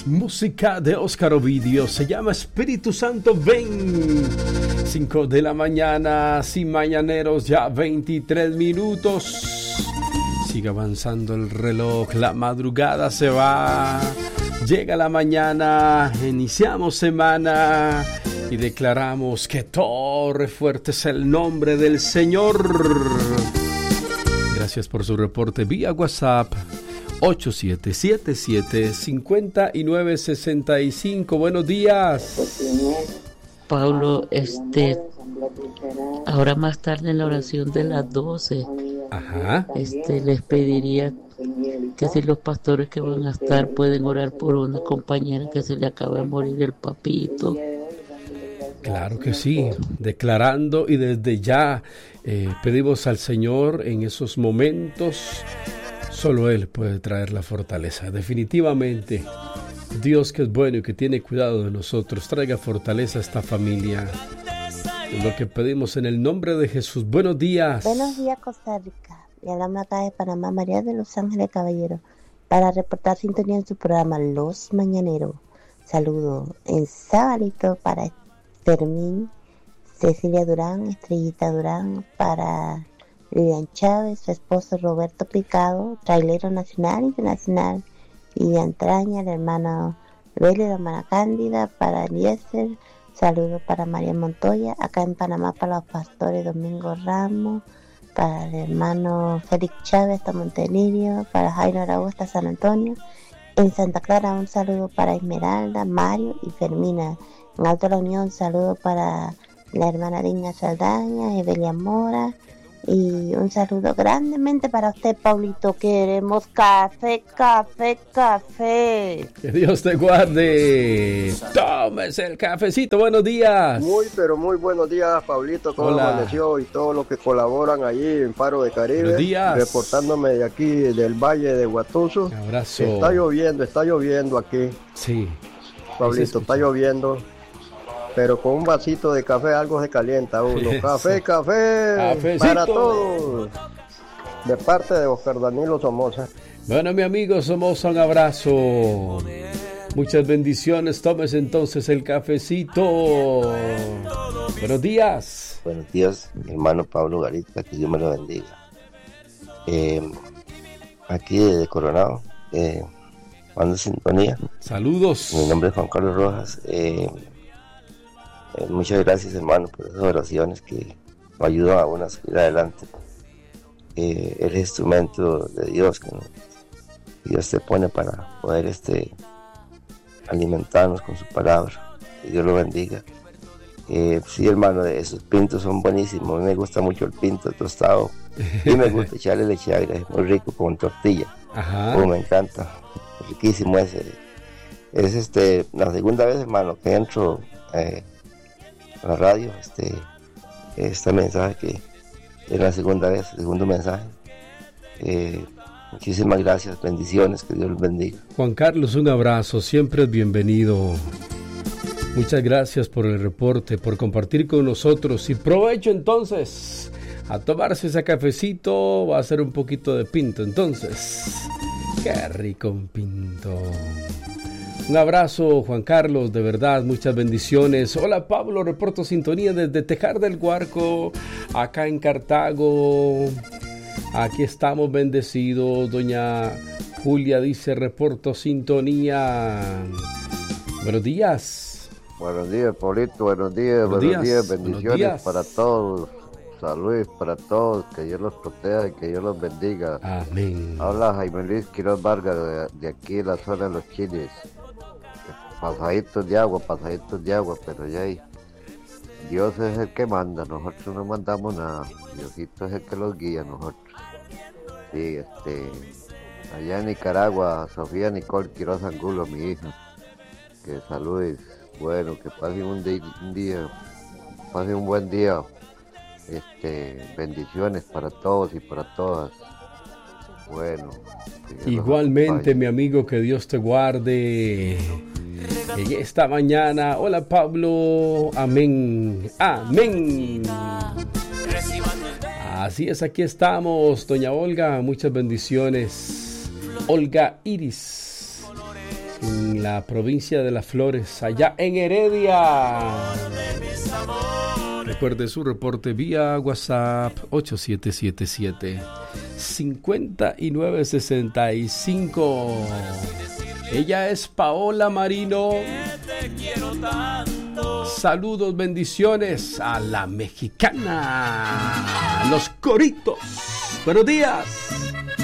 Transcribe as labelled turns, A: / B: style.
A: Música de Óscar Ovidio, se llama Espíritu Santo ven. 5 de la mañana, sin mañaneros, ya 23 minutos. Sigue avanzando el reloj, la madrugada se va. Llega la mañana, iniciamos semana y declaramos que torre fuerte es el nombre del Señor. Gracias por su reporte vía WhatsApp 8777-5965. Buenos días.
B: Pablo, ahora más tarde en la oración de las 12,
A: ajá,
B: les pediría que si los pastores que van a estar pueden orar por una compañera que se le acaba de morir el papito.
A: Claro que sí, declarando y desde ya pedimos al Señor en esos momentos. Solo Él puede traer la fortaleza. Definitivamente, Dios que es bueno y que tiene cuidado de nosotros, traiga fortaleza a esta familia. Es lo que pedimos en el nombre de Jesús. Buenos días.
C: Buenos días, Costa Rica. Le hablamos acá de Panamá, María de Los Ángeles Caballero, para reportar sintonía en su programa Los Mañaneros. Saludo en Sabalito para Fermín, Cecilia Durán, Estrellita Durán, para Lilian Chávez, su esposo Roberto Picado, trailero nacional e internacional, y Antraña, el hermano Belio, la hermana Cándida, para Eliezer, saludos para María Montoya, acá en Panamá para los pastores Domingo Ramos, para el hermano Félix Chávez hasta Montelirio, para Jairo Araujo hasta San Antonio, en Santa Clara un saludo para Esmeralda, Mario y Fermina, en Alto La Unión saludo para la hermana Digna Saldaña, Evelia Mora, y un saludo grandemente para usted, Pablito. Queremos café, café, café.
A: Que Dios te guarde. Tómese el cafecito. Buenos días.
D: Muy, pero muy buenos días, Pablito. ¿Cómo amaneció? Y todos los que colaboran allí en Faro de Caribe.
A: Buenos días.
D: Reportándome de aquí, del Valle de Huatuso.
A: Un abrazo.
D: Está lloviendo aquí.
A: Sí.
D: Pablito, está lloviendo. Pero con un vasito de café algo se calienta uno. Café, café,
A: cafecito
D: para todos. De parte de Oscar Danilo Somoza.
A: Bueno, mi amigo Somoza, un abrazo. Muchas bendiciones. Tómese entonces el cafecito. Buenos días.
E: Buenos días, mi hermano Pablo Garita, que Dios me lo bendiga. Aquí de Coronado, mando sintonía.
A: Saludos.
E: Mi nombre es Juan Carlos Rojas. Muchas gracias, hermano, por esas oraciones que nos ayudan a uno a seguir adelante. El instrumento de Dios que Dios te pone para poder alimentarnos con su palabra. Que Dios lo bendiga. Sí, hermano, esos pintos son buenísimos. A mí me gusta mucho el pinto tostado y me gusta echarle leche agria, es muy rico con tortilla.
A: Ajá.
E: Me encanta, riquísimo ese. Es la segunda vez, hermano, que entro a la radio, este mensaje que es la segunda vez, segundo mensaje. Muchísimas gracias, bendiciones, que Dios los bendiga.
A: Juan Carlos, un abrazo, siempre es bienvenido. Muchas gracias por el reporte, por compartir con nosotros, y provecho entonces a tomarse ese cafecito. Va a ser un poquito de pinto entonces. Qué rico un pinto. Un abrazo, Juan Carlos, de verdad, muchas bendiciones. Hola, Pablo, reporto sintonía desde Tejar del Guarco, acá en Cartago. Aquí estamos bendecidos. Doña Julia dice, reporto sintonía. Buenos días.
D: Buenos días, Pablito, buenos días, bendiciones para todos. Salud para todos, que Dios los proteja y que Dios los bendiga.
A: Amén.
D: Habla Jaime Luis Quiroz Vargas de aquí de la zona de los Chiles. Pasaditos de agua, pero ya hay. Dios es el que manda, nosotros no mandamos nada. Diosito es el que los guía a nosotros. Sí, allá en Nicaragua, Sofía Nicole Quiroz Angulo, mi hija. Que saludes, bueno, que pasen un buen día. Bendiciones para todos y para todas. Bueno.
A: Igualmente, mi amigo, que Dios te guarde en esta mañana. Hola, Pablo. Amén. Amén. Así es, aquí estamos. Doña Olga, muchas bendiciones. Olga Iris. en la provincia de Las Flores, allá en Heredia. Recuerde su reporte vía WhatsApp 8777-5965. Ella es Paola Marino. Saludos, bendiciones a la mexicana, los coritos. Buenos días.